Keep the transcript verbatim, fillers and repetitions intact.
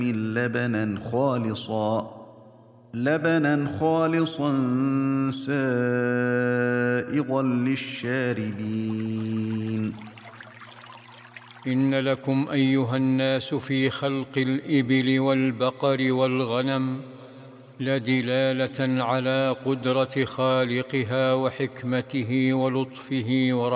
لبنا خالصا لبنا خالصا سائغا للشاربين. إن لكم أيها الناس في خلق الإبل والبقر والغنم لدلالة على قدرة خالقها وحكمته ولطفه ورحمته